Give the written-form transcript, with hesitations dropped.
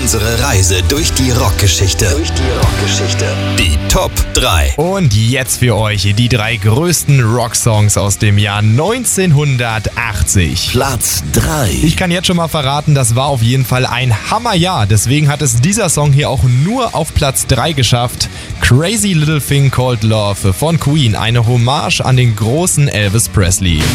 unsere Reise durch die Rockgeschichte. Die Top 3. Und jetzt für euch die 3 größten Rocksongs aus dem Jahr 1980. Platz 3. Ich kann jetzt schon mal verraten, das war auf jeden Fall ein Hammerjahr. Deswegen hat es dieser Song hier auch nur auf Platz 3 geschafft. Crazy Little Thing Called Love von Queen, eine Hommage an den großen Elvis Presley.